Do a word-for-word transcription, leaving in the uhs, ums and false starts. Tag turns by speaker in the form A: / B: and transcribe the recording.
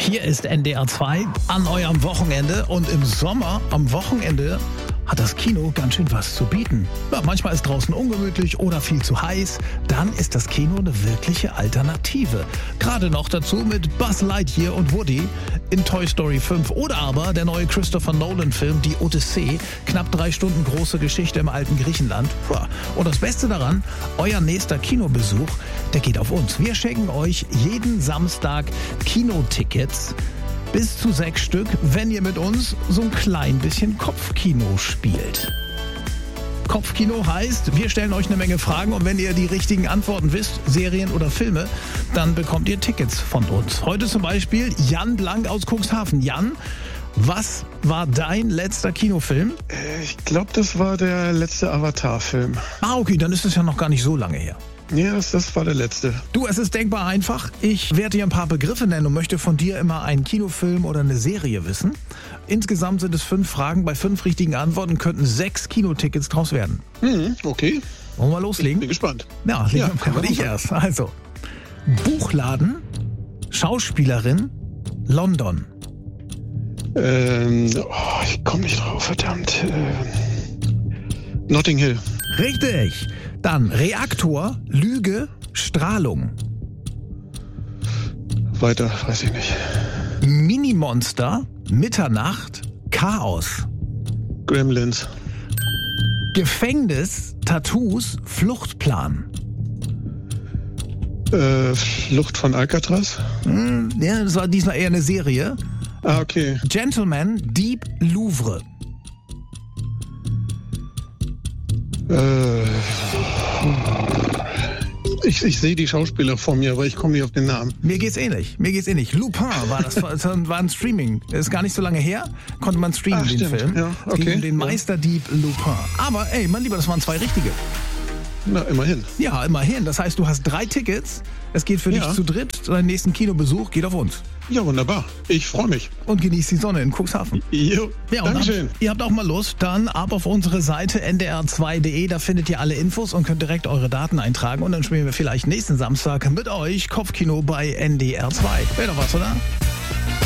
A: Hier ist N D R zwei an eurem Wochenende und im Sommer am Wochenende hat das Kino ganz schön was zu bieten. Ja, manchmal ist draußen ungemütlich oder viel zu heiß. Dann ist das Kino eine wirkliche Alternative. Gerade noch dazu mit Buzz Lightyear und Woody in Toy Story fünf oder aber der neue Christopher Nolan-Film Die Odyssee. Knapp drei Stunden große Geschichte im alten Griechenland. Und das Beste daran, euer nächster Kinobesuch, der geht auf uns. Wir schenken euch jeden Samstag Kinotickets. Bis zu sechs Stück, wenn ihr mit uns so ein klein bisschen Kopfkino spielt. Kopfkino heißt, wir stellen euch eine Menge Fragen und wenn ihr die richtigen Antworten wisst, Serien oder Filme, dann bekommt ihr Tickets von uns. Heute zum Beispiel Jan Blank aus Cuxhaven. Jan, was war dein letzter Kinofilm?
B: Ich glaube, das war der letzte Avatar-Film.
A: Ah, okay, dann ist es ja noch gar nicht so lange her.
B: Ja, das, das war der letzte.
A: Du, es ist denkbar einfach. Ich werde dir ein paar Begriffe nennen und möchte von dir immer einen Kinofilm oder eine Serie wissen. Insgesamt sind es fünf Fragen. Bei fünf richtigen Antworten könnten sechs Kinotickets draus werden.
B: Mhm, okay.
A: Wollen wir loslegen?
B: Bin gespannt.
A: Ja,
B: ja
A: ja ich erst. Also, Buchladen, Schauspielerin, London.
B: Ähm, oh, ich komme nicht drauf, verdammt. Äh, Notting Hill.
A: Richtig. Dann Reaktor, Lüge, Strahlung.
B: Weiter, weiß ich nicht.
A: Minimonster, Mitternacht, Chaos.
B: Gremlins.
A: Gefängnis, Tattoos, Fluchtplan.
B: Äh, Flucht von Alcatraz.
A: Hm, ja, das war diesmal eher eine Serie.
B: Ah, okay.
A: Gentleman, Dieb, Louvre.
B: Äh, ich, ich sehe die Schauspieler vor mir, aber ich komme nicht auf den Namen.
A: Mir geht's ähnlich. Mir geht's ähnlich. Lupin war das, war ein Streaming. Das ist gar nicht so lange her. Konnte man streamen,
B: Ach,
A: den
B: stimmt.
A: Film.
B: Ja, okay.
A: Es ging um den Meisterdieb Lupin. Aber ey, mein Lieber, das waren zwei richtige.
B: Na, immerhin.
A: Ja, immerhin. Das heißt, du hast drei Tickets. Es geht für
B: Ja.
A: dich zu dritt. Dein nächsten Kinobesuch geht auf uns.
B: Ja, wunderbar. Ich freue mich.
A: Und genießt die Sonne in Cuxhaven.
B: Jo,
A: Ja, und
B: Dankeschön.
A: dann, ihr habt auch mal Lust, dann ab auf unsere Seite n d r zwei punkt d e, da findet ihr alle Infos und könnt direkt eure Daten eintragen und dann spielen wir vielleicht nächsten Samstag mit euch Kopfkino bei N D R zwei. Wäre doch was, oder?